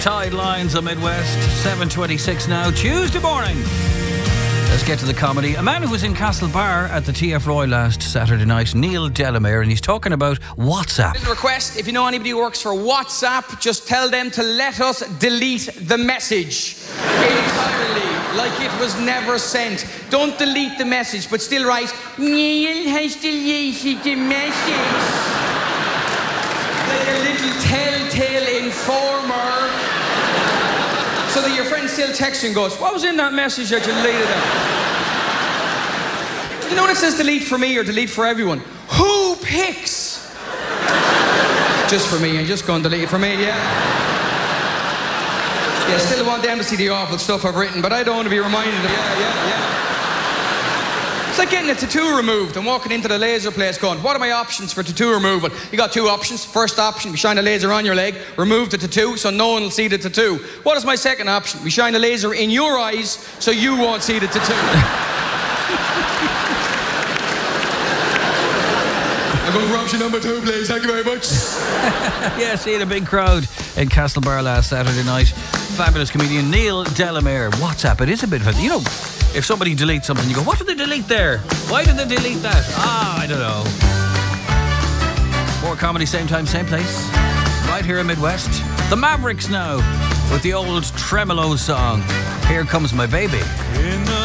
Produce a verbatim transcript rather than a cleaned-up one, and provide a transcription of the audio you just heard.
Tide lines of Midwest, seven twenty-six now, Tuesday morning. Let's get to the comedy. A man who was in Castlebar at the T F Roy last Saturday night, Neil Delamere, and he's talking about WhatsApp. Little request, if you know anybody who works for WhatsApp, just tell them to let us delete the message entirely, like it was never sent. Don't delete the message, but still write, Neil has deleted the message. Like a little telltale informer. So that your friend still texts you and goes, what was in that message that you deleted it? You know when it says delete for me or delete for everyone? Who picks? Just for me, and just go and delete it for me, yeah? Yeah, still want them to see the awful stuff I've written, but I don't want to be reminded of, yeah, yeah, yeah. It's like getting a tattoo removed and walking into the laser place going, what are my options for tattoo removal? You got two options. First option, we shine a laser on your leg, remove the tattoo so no one will see the tattoo. What is my second option? We shine a laser in your eyes so you won't see the tattoo. I'll go for option number two, please. Thank you very much. Yeah, seeing a big crowd in Castlebar last Saturday night. Fabulous comedian Neil Delamere. WhatsApp, it is a bit of a, you know, if somebody deletes something, you go, what did they delete there? Why did they delete that? Ah, I don't know. More comedy, same time, same place. Right here in Midwest. The Mavericks now with the old Tremolo song. Here Comes My Baby. In the